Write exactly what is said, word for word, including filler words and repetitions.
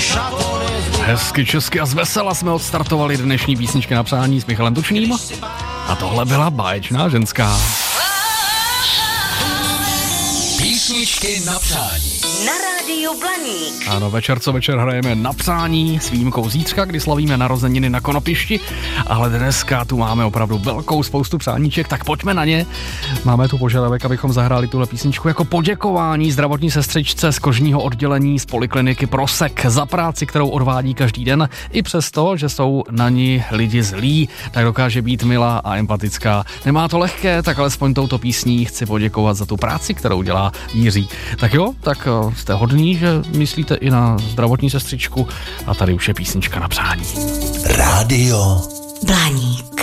Hezky česky a zvesela jsme odstartovali dnešní písničky na přání s Michalem Tučným. A tohle byla báječná ženská. Písničky na přání. Na rádiu Blaník. Ano, večer co večer hrajeme na přání s výjimkou zítřka, kdy slavíme narozeniny na Konopišti, ale dneska tu máme opravdu velkou spoustu přáníček, tak pojďme na ně. Máme tu požadavek, abychom zahráli tuhle písničku jako poděkování zdravotní sestřičce z kožního oddělení z polikliniky Prosek za práci, kterou odvádí každý den, i přesto, že jsou na ní lidi zlí, tak dokáže být milá a empatická. Nemá to lehké, tak alespoň touto písní chci poděkovat za tu práci, kterou dělá Jiří. Tak jo, tak jste hodný, že myslíte i na zdravotní sestřičku a tady už je písnička na přání. Rádio Blaník.